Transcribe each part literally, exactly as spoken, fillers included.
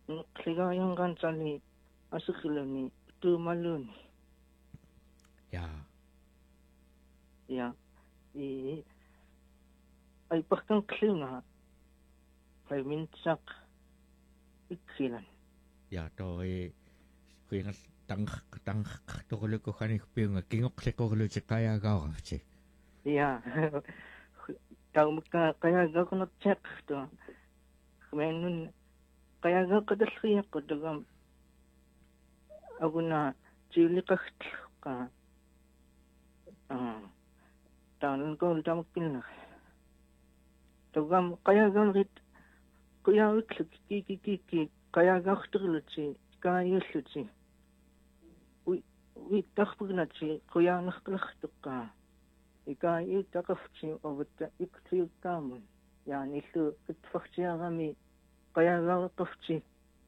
Kligayan sali asukilani tumaluni. Ja. Ja. I ay pakang klina. Ay minsak ikilan. Ja, toi kuinga tang tang tokolo ko kani piunga kingok se kokolo se kaya gawa se. Ja. Tao maka kaya ga kono check to. Menun kaya ga kadalsiya ko dagam aguna chili ka ka ah tanan ko dam kinna. Dagam kaya ga rit kuya utluk ki ki ki ki kaya ga khtrluchi kaya yusluchi. Wi wi takhpugnachi kuya nakhlakhtqa. Ika yu takafchi ovta iktil tamun. Yani lu kitfachiyagami kaya ga tafchi.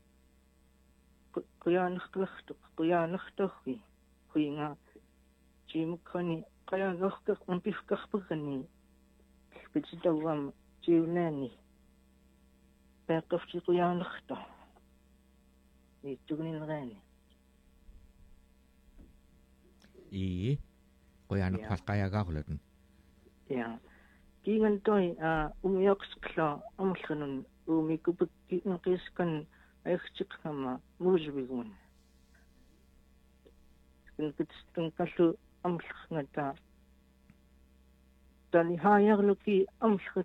Kuya nakhlakhtq kuya nakhtohi. Kuya chimukani kaya ga khak umpif kakhpugani. Bitidawam chiwnani. Pekafchi kuya nakhto. Ni tugni ngani. I kuya nak pas kaya gawa lutun. Ja. Kigan toy a umyokskla amlkhanun umikupik kiskan aykhchikhama mujbigun. Kin kitstan kallu amlkhngata. Tali hayagluki amlkhat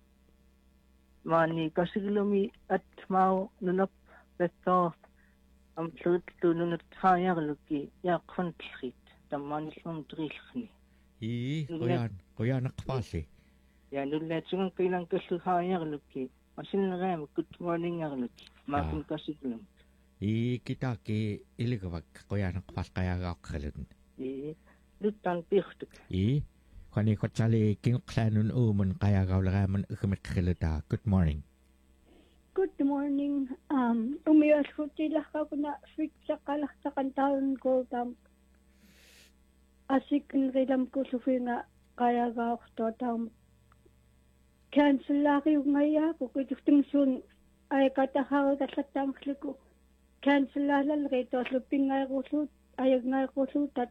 mani kasiglomi at mau nunap beto amlkhat tununat hayagluki yaqfantlkhit tamani slum trilkhni. I kuya kuya nak pasi. Ja, nulle tsungan kailang kasu hayagluki. Masin ngam good morning agluki. Makin kasiglum. I kita ki iligawak kuya nak pas kaya gawa khalutun. I lutan pichtuk. I kani ko chali kingok sanun umun kaya gawa lagaman ukumit khaluta. Good morning. Good morning. Um, umiyas ko tila ka na swik sa kalaktakan taon ko tam. Asik nrilam ko sufi nga kaya ga ako tam. Cancel laki yung ngaya ko kung sun ay katahawag at latam ko. Cancel lalal rito luping nga ko sut ayag nga ko sutat.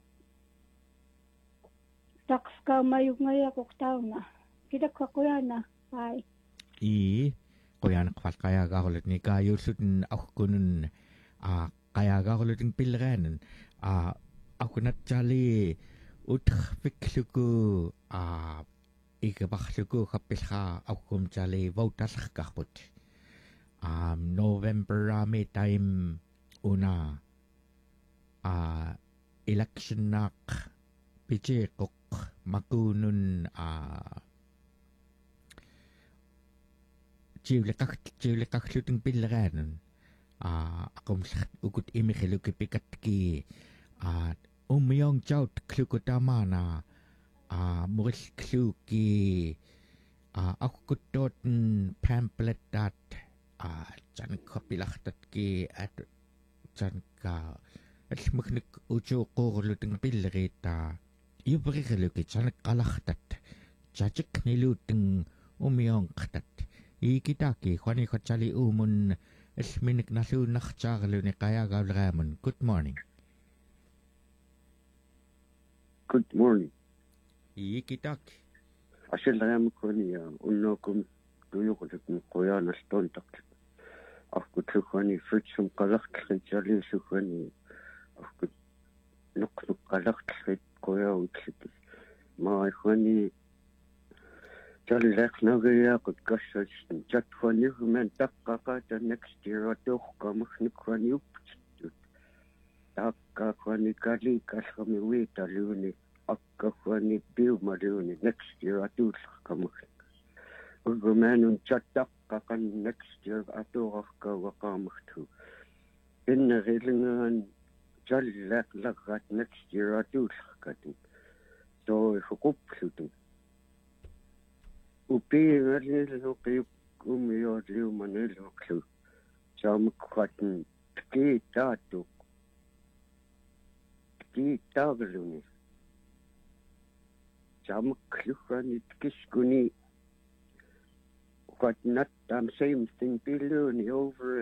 Taks ka mayug ngaya ko taon na. Kita ko kuya na. Bye. I kuya nak pas kaya gawa lut ni kayo sutun ako kunun a kaya gawa luting pilganan a ako nat chali utfikluku a ikabakluku kapilha ako chali votas kakput um November rami time una a election nak piche kok makunun a jiwlekak jiwlekak luting pilganan a akom ukut imikhiluki pikatki a umyong chaut klukutama a muris kluki a akutot pamphlet dat a chan kopilachtat ki at chan ka at mkhnik ucho ko luting pilrita ibrikhiluki chan kalachtat chachik niluting umyong khatat ikitaki khwani khachali umun esminik nasu nakhchaglu ni kaya gawlaman. Good morning. Good morning. Ikitak. Asal dalam koni ya, unno kum tuyo ko tuk koya na stone tak. Aku tu koni fritsum kalak kajali su koni. Aku nuk nuk kalak kajali koya utsit. Ma koni jali lek na gaya ko kasha chat koni men tak kaka the next year ato kamak ni koni up. Tak koni kali kasami wi taluni. Akka koni biu mariuni next year ato kamak. Ugumanun chatak kakan next year ato ka wakamak tu. Inna rilingan jali lek lakat next year ato katin. So hukup sutu. Upi ngalil no kayo umiyo liu manilo klu. Jam kwatin tki tatuk. Tki tagaluni. Jam klukani tkishkuni. Kwatinat tam same thing piluni over